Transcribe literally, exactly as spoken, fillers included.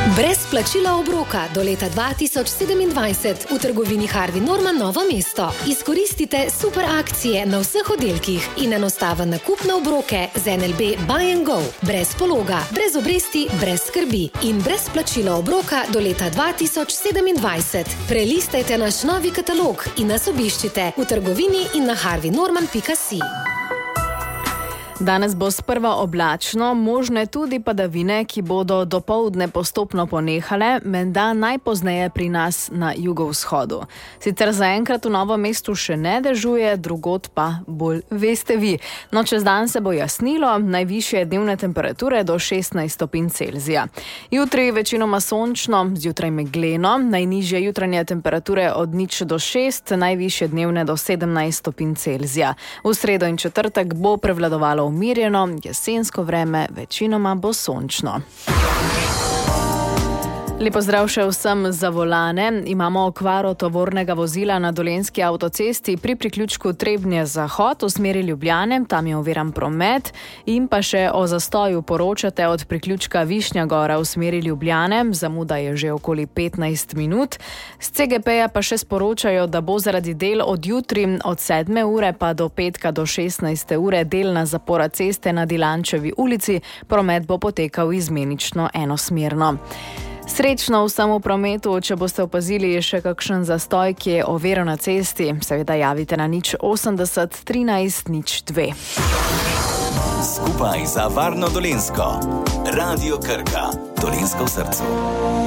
Brez plačila obroka do leta dva tisoč sedemindvajset v trgovini Harvey Norman Novo mesto. Izkoristite super akcije na vseh oddelkih in enostaven nakup na obroke z N L B Buy and Go. Brez pologa, brez obresti, brez skrbi in brez plačila obroka do leta dva tisoč sedemindvajset. Prelistajte naš novi katalog in nas obiščite v trgovini in na harvey norman pika si. Danes bo sprva oblačno, možne tudi padavine, ki bodo dopoldne postopno ponehale, menda najpozneje pri nas na jugovzhodu. Sicer zaenkrat v Novem mestu še ne dežuje, drugod pa bolj veste vi. No, čez dan se bo jasnilo, najvišje dnevne temperature do šestnajst stopinj Celzija. Jutri večinoma sončno, zjutraj megleno, najnižje jutranje temperature od nič do šest, najvišje dnevne do sedemnajst stopinj Celzija. V sredo in četrtek bo prevladovalo umirjeno, jesensko vreme večinoma bo sončno. Lepo zdrav še vsem za volane. Imamo okvaro tovornega vozila na Dolenjski avtocesti pri priključku Trebnje-Zahod v smeri Ljubljane, tam je oviran promet, in pa še o zastoju poročate od priključka Višnja Gora v smeri Ljubljane, zamuda je že okoli petnajst minut. Z C G P-ja pa še sporočajo, da bo zaradi del od jutri od sedme ure pa do petka do šestnajste ure delna zapora ceste na Dilančevi ulici, promet bo potekal izmenično enosmerno. Srečno vsem v prometu, če boste opazili še kakšen zastoj, ki je oviran na cesti, seveda javite na nič osemdeset trinajst nič dve. Skupaj za varno Dolenjsko. Radio Krka. Dolenjsko v srcu.